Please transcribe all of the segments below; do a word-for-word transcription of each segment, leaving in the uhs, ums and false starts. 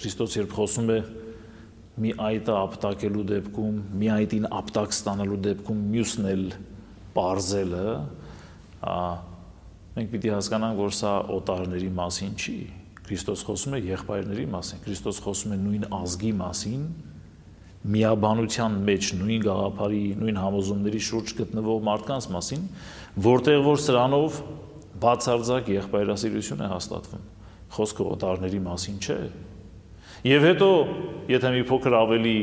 Քրիստոս երբ խոսում է մի այտը ապտակելու դեպքում, մի այտին ապտակ ստանալու դեպքում մյուսն էլ պարզելը, մենք պիտի հասկանանք, որ սա օտարների մասին չի։ Քրիստոս խոսում է եղբայրների մասին, Քրիստոս խոսում է նույն ազգի մասին, միաբանության մեջ նույն գաղափարի, նույն համոզումների շուրջ գտնվող մարդկանց մասին, որտեղ որ սրանով բացարձակ եղբայրասիրություն է հաստատվում։ Խոսքը օտարների մասին չէ։ Եվ հետո, եթե մի փոքր ավելի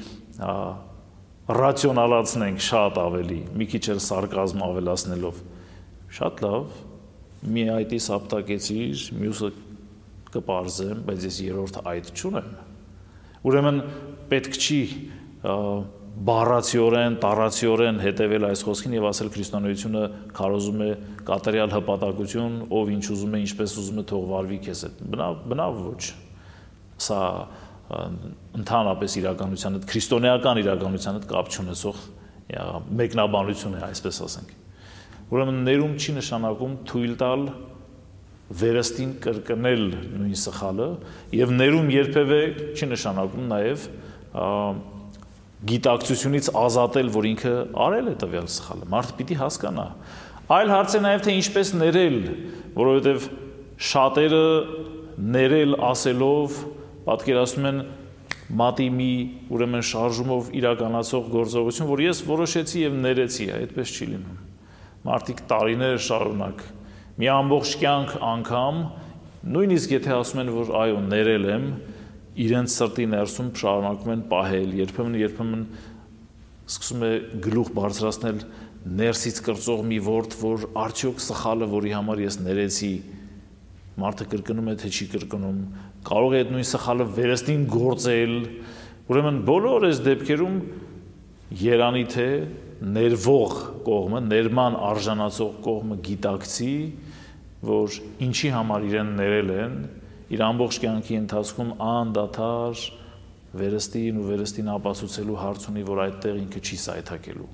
ռացիոնալացնենք, շատ ավելի, մի քիչ էլ սարկազմ ավելացնելով, շատ լավ, մի այտիս ապտակեցիր, մյուսը կպարզեմ, բայց ես երրորդ այտ չունեմ։ Ուրեմն պետք չի բառացիորեն, տառացիորեն հետևել այս խոսքին եւ ասել քրիստոնեությունը քարոզում է կատարյալ հպատակություն, ով ինչ ուզում է, ինչպես ուզում է, թող վարվի քեզ հետ։ Բնավ, բնավ ոչ։ Սա ընդհանրապես իրականության հետ, քրիստոնեական իրականության հետ կապ չունեցող մեկնաբանություն է, այսպես ասենք։ Ուրեմն ներում չի նշանակում թույլ տալ վերստին կրկնել նույն սխալը եւ ներում երբևէ չի նշանակում նաեւ գիտակցությունից ազատել, որ ինքը արել է տվյալ սխալը։ Մարդը պիտի հասկանա։ Այլ հարց է նաեւ թե ինչպես ներել, որովհետեւ շատերը ներել ասելով պատկերացնում են մատի մի ուրեմն շարժումով իրականացող գործողություն, որ ես որոշեցի եւ ներեցի, այդպես չի լինում։ Մարդիկ տարիներ շարունակ մի ամբողջ կյանք անգամ, նույնիսկ եթե ասում են, որ այո, ներել եմ, իրենց սրտի ներսում շարունակում են պահել, երբեմն երբեմն սկսում է գլուխ բարձրացնել ներսից կրծող մի ворդ, որ արդյոք սխալը, որի համար ես ներեցի, մարդը կրկնում է, թե չի կրկնում, կարող է այդ նույն սխալը վերստին գործել, ուրեմն բոլոր այս դեպքերում երանի թե ներվող կողմը, ներման արժանացող կողմը գիտակցի, որ ինչի համար իրեն ներել են, իր ամբողջ կյանքի ընթացքում անդադար վերստին ու վերստին ապացուցելու հարց ունի, որ այդտեղ ինքը չի սայթաքելու։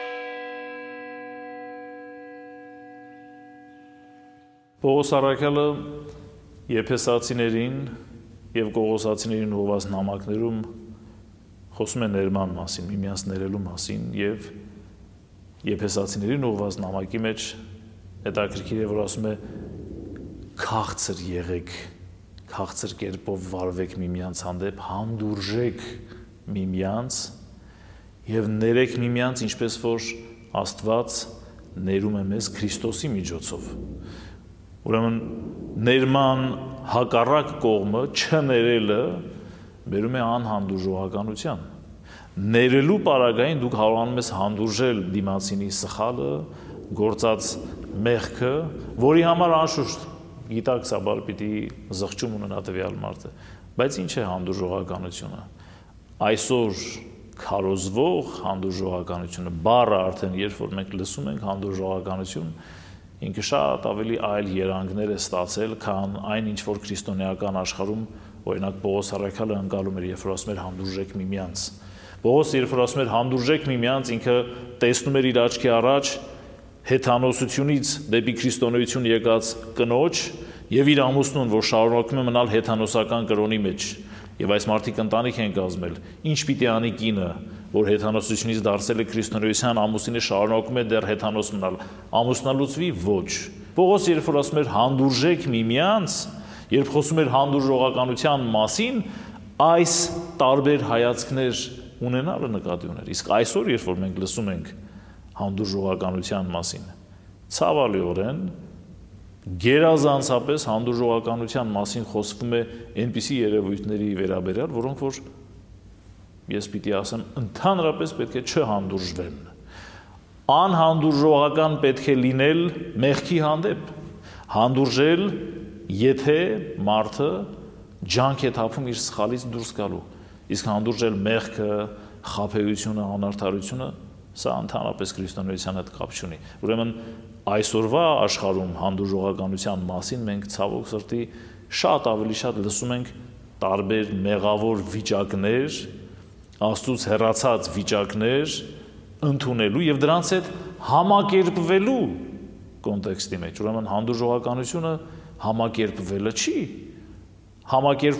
Պողոս առաքյալը Եփեսացիներին եւ Կողոսացիներին ուղղված նամակներում խոսում է ներման մասին, միմյանց ներելու մասին եւ Եփեսացիներին ուղղված նամակի մեջ հետաքրքիր է, որ ասում է քաղցր եղեք, քաղցր կերպով վարվեք միմյանց հանդեպ, հանդուրժեք միմյանց եւ ներեք միմյանց, ինչպես որ Աստված ներում է մեզ Քրիստոսի միջոցով։ Ուրեմն ներման հակառակ կողմը չներելը բերում է անհանդուրժողականության։ Ներելու պարագային դուք կարողանում ես հանդուրժել դիմացինի սխալը, գործած մեղքը, որի համար անշուշտ գիտակցաբար պիտի զղջում ունենա տվյալ մարդը, բայց ինչ է հանդուրժողականությունը։ Այսօր քարոզվող հանդուրժողականությունը, բառը արդեն երբ որ մենք լսում ենք հանդուրժողականություն, ինքը շատ ավելի այլ երանգներ է ստացել, քան այն ինչ որ քրիստոնեական աշխարհում օրինակ Պողոս առաքյալը ընկալում էր, երբ որ ասում էր հանդուրժեք միմյանց։ Պողոս երբ որ ասում էր հանդուրժեք միմյանց, ինքը տեսնում էր իր աչքի առաջ հեթանոսությունից դեպի քրիստոնեություն եկած կնոջ եւ իր ամուսնուն, որ շարունակում է մնալ հեթանոսական կրոնի մեջ։ Եվ այս մարդիկ ընտանիք են կազմել։ Ինչ պիտի անի կինը, որ հեթանոսությունից դարձել է քրիստոնեության, ամուսինը շարունակում է դեռ հեթանոս մնալ, ամուսնալուծվի ոչ։ Պողոս երբ որ ասում էր հանդուրժեք միմյանց, երբ խոսում էր հանդուրժողականության մասին, այս տարբեր հայացքներ ունենալը նկատի ուներ։ Իսկ այսօր երբ որ մենք լսում ենք հանդուրժողականության մասին, ցավալիորեն գերազանցապես հանդուրժողականության մասին խոսվում է այնպիսի երևույթների վերաբերյալ, որոնք որ ես պիտի ասեմ ընդհանրապես պետք է չհանդուրժվեն։ Անհանդուրժողական պետք է լինել մեղքի հանդեպ, հանդուրժել, եթե մարդը ջանք է թափում իր սխալից դուրս գալու, իսկ հանդուրժել մեղքը, խաբեությունը, անարդարությունը, սա ընդհանրապես քրիստոնեության հետ կապ չունի։ Ուրեմն այսօրվա աշխարհում հանդուրժողականության մասին մենք ցավոք սրտի շատ ավելի շատ լսում ենք տարբեր մեղավոր վիճակներ, Աստծուց հեռացած վիճակներ ընդունելու եւ դրանց հետ համակերպվելու կոնտեքստի մեջ։ Ուրեմն հանդուրժողականությունը համակերպվելը չի, համակերպ